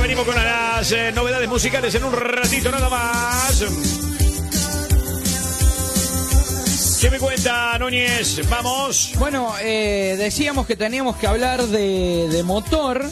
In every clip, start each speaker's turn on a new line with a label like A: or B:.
A: venimos con las novedades musicales en un ratito nada más. ¿Qué me cuenta, Núñez? Vamos.
B: Bueno, decíamos que teníamos que hablar de motor.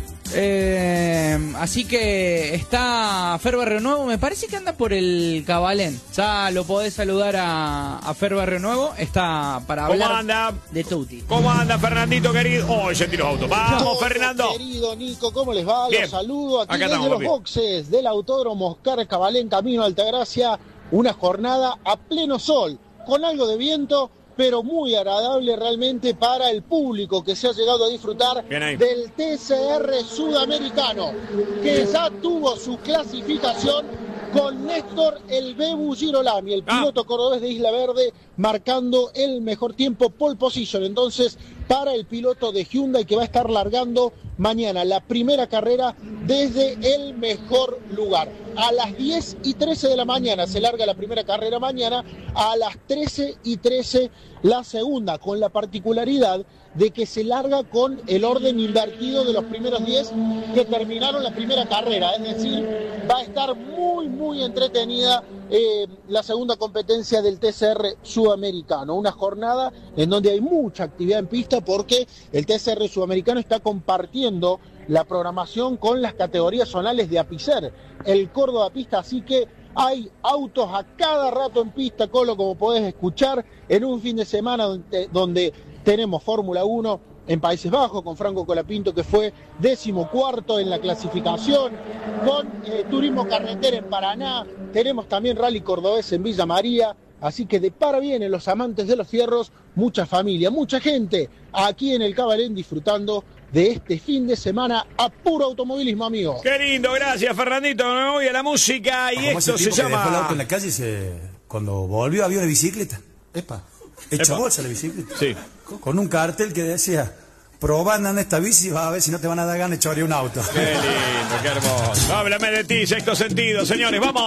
B: Así que está Fer Barrio Nuevo, me parece que anda por el Cabalén. Ya lo podés saludar a Fer Barrio Nuevo, está para hablar.
A: ¿Cómo anda?
B: De Tuti.
A: ¿Cómo anda, Fernandito, querido? Oh, sentí los autos. Vamos, Fernando.
C: Querido Nico, ¿cómo les va?
A: Bien.
C: Los saludo aquí
A: Acá
C: desde
A: estamos,
C: los
A: papi.
C: boxes del Autódromo Oscar Cabalén, camino a Altagracia. Una jornada a pleno sol, con algo de viento, pero muy agradable realmente para el público que se ha llegado a disfrutar del TCR sudamericano, que ya tuvo su clasificación con Néstor El Bebu Girolami, el piloto cordobés de Isla Verde, marcando el mejor tiempo, pole position. Entonces, para el piloto de Hyundai que va a estar largando mañana la primera carrera desde el mejor lugar. A las 10:13 de la mañana se larga la primera carrera mañana, a las 13:13 la segunda, con la particularidad de que se larga con el orden invertido de los primeros 10 que terminaron la primera carrera, es decir, va a estar muy entretenida la segunda competencia del TCR sudamericano, una jornada en donde hay mucha actividad en pista porque el TCR sudamericano está compartiendo la programación con las categorías zonales de Apicer, el Córdoba Pista, así que hay autos a cada rato en pista, Colo, como podés escuchar, en un fin de semana donde tenemos Fórmula 1 en Países Bajos, con Franco Colapinto, que fue 14º en la clasificación, con Turismo Carretera en Paraná, tenemos también Rally Cordobés en Villa María, así que de para vienen los amantes de los fierros, mucha familia, mucha gente aquí en el Cabalén disfrutando de este fin de semana a puro automovilismo, amigo.
A: Qué lindo, gracias, Fernandito. Me voy a la música y esto se llama...
D: Dejó el auto en la calle cuando volvió había una bicicleta. Hecha bolsa la bicicleta.
A: Sí.
D: Con un cartel que decía: probando en esta bici, vas a ver si no te van a dar ganas de chorear un auto.
A: Qué lindo, qué hermoso. Háblame de ti, sexto sentido, señores, vamos.